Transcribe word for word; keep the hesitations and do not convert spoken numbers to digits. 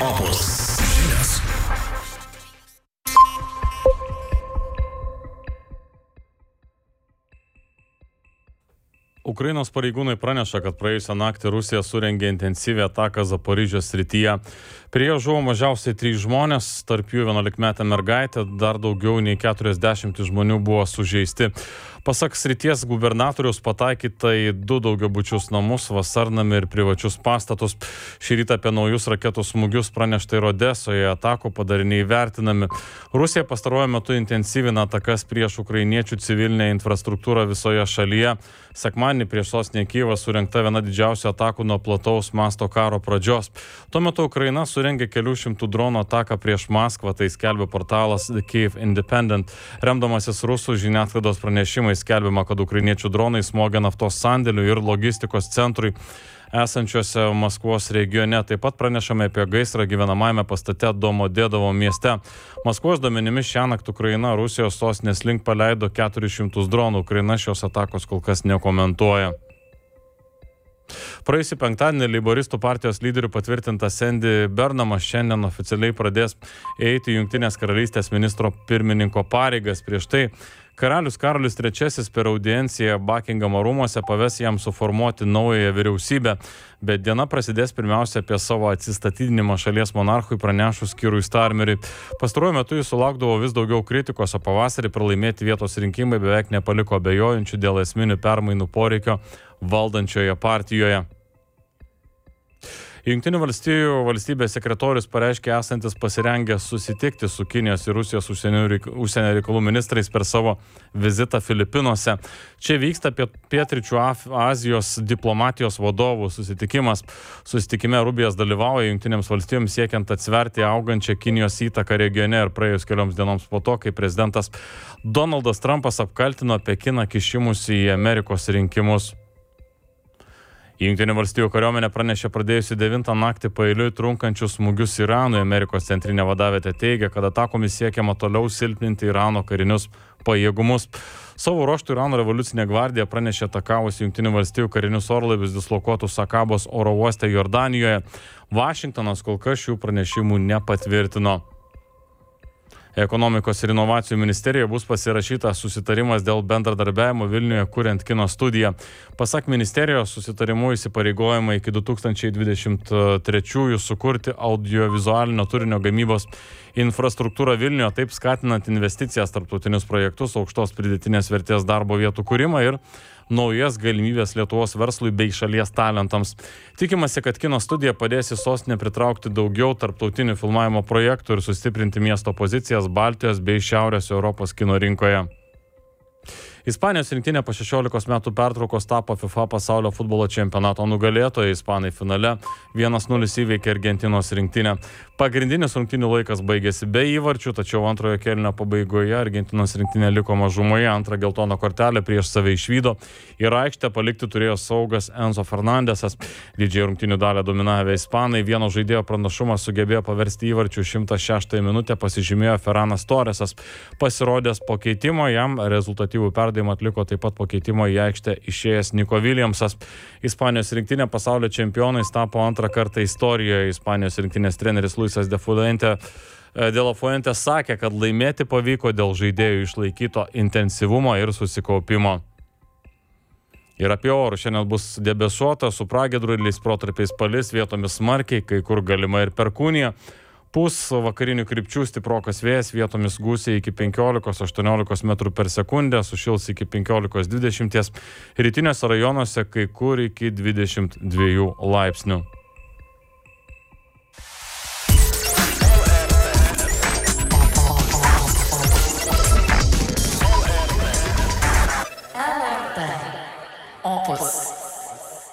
Opus žinios. Ukrainos pareigūnai praneša, kad praėjusią naktį Rusija surengė intensyvią ataką Zaporižės srityje. Prie jo žuvo mažiausiai trys žmonės, tarp jų vienuolikmetė mergaitė, dar daugiau nei keturiasdešimt žmonių buvo sužeisti. Pasak srities gubernatoriaus, pataikyta į du daugiabučius namus, vasarnamį ir privačius pastatus. Šį rytą apie naujus raketų smūgius pranešta ir Odesoje, atakų padariniai vertinami. Rusija pastaruoju metu intensyvina atakas prieš ukrainiečių civilinę infrastruktūrą visoje šalyje. Sekmadienį prieš sostinę Kyjivą surengta viena didžiausių atakų nuo plataus masto karo pradžios. Tuo metu Ukraina surengė kelių šimtų dronų ataką prieš Maskvą, tai skelbė portalas The Kyiv Independent. Remdamasis rusų žiniasklaidos pranešimais skelbiama, kad ukrainiečių dronai smogė naftos sandėlių ir logistikos centrui esančiuose Maskvos regione. Taip pat pranešame apie gaisrą gyvenamajame pastate Domodedovo mieste. Maskvos duomenimis šiąnakt Ukraina Rusijos sostinės link paleido keturis šimtus dronų. Ukraina šios atakos kol kas nekomentuoja. Praėjusį penktadienį Leiboristų partijos lyderių patvirtintas Andy Burnhamas šiandien oficialiai pradės eiti Jungtinės karalystės ministro pirmininko pareigas. Prieš tai karalius Karolis trečiasis per audienciją Buckingamo rūmuose paves jam suformuoti naująją vyriausybę, bet diena prasidės pirmiausia apie savo atsistatydinimą šalies monarchui pranešus Keirui Starmeriui. Pastaruoju metu jis sulaukdavo vis daugiau kritikos, o pavasarį pralaimėti vietos rinkimai beveik nepaliko abejojančių dėl esminių permainų poreikio valdančioje partijoje. Jungtinių valstijų valstybės sekretorius pareiškė esantis pasirengęs susitikti su Kinijos ir Rusijos užsienio reikalų ministrais per savo vizitą Filipinuose. Čia vyksta Pietryčių Azijos diplomatijos vadovų susitikimas. Susitikime Rubijas dalyvauja Jungtinėms valstijoms siekiant atsverti augančią Kinijos įtaką regione ir praėjus kelioms dienoms po to, kai prezidentas Donaldas Trumpas apkaltino Pekiną kišimusi į Amerikos rinkimus. Jungtinių valstijų kariuomenė pranešė pradėjusi devintą naktį paeiliui trunkančius smūgius Iranui. Amerikos centrinė vadavietė teigia, kad atakomis siekiama toliau silpninti Irano karinius pajėgumus. Savo ruožtu Irano revoliucinė gvardija pranešė atakavusi Jungtinių valstijų karinius orlaivius dislokuotus Akabos oro uoste Jordanijoje. Vašingtonas kol kas šių pranešimų nepatvirtino. Ekonomikos ir inovacijų ministerijoje bus pasirašytas susitarimas dėl bendradarbiavimo Vilniuje kuriant kino studiją. Pasak ministerijos, susitarimu įsipareigojama iki du tūkstančiai dvidešimt trečiųjų sukurti audiovizualinio turinio gamybos infrastruktūrą Vilniuje, taip skatinant investicijas, tarptautinius projektus, aukštos pridėtinės vertės darbo vietų kūrimą ir naujas galimybės Lietuvos verslui bei šalies talentams. Tikimasi, kad kino studija padės į sostinę pritraukti daugiau tarptautinių filmavimo projektų ir sustiprinti miesto pozicijas Baltijos bei Šiaurės Europos kino rinkoje. Ispanijos rinktinė po šešiolikos metų pertraukos tapo FIFA pasaulio futbolo čempionato nugalėtoja. Ispanai finale vienas nulis įveikė Argentinos rinktinę. Pagrindinis rungtynių laikas baigėsi be įvarčių, tačiau antrojo kėlinio pabaigoje Argentinos rinktinė liko mažumoje. Antrą geltoną kortelę prieš save išvydo ir aikštę palikti turėjo saugas Enzo Fernandesas. Didžiąją rungtynių dalį dominavę ispanai vieno žaidėjo pranašumą sugebėjo paversti įvarčių. šimtas šeštąją minutę pasižymėjo Ferranas Torresas. Pasirodęs po keitimo jam rezultatyvų perdavimą atliko taip pat po keitimo į aikštę išėjęs Nico Williamsas. Ispanijos rinktinė pasaulio čempionais tapo antrą kartą istorijoje. Ispanijos rinktinės treneris Luisas de Fuente De La Fuente sakė, kad laimėti pavyko dėl žaidėjų išlaikyto intensyvumo ir susikaupimo. Ir apie orų. Šiandien bus debesuota, su pragiedruliais protarpiais palis, vietomis smarkiai, kai kur galima ir perkūnija. Pūs vakarinių krypčių stiprokas vėjas, vietomis gūsiai iki penkiolikos aštuoniolikos metrų per sekundę, sušils iki penkiolikos dvidešimt, rytiniuose rajonuose kai kur iki dvidešimt dviejų laipsnių. Opus.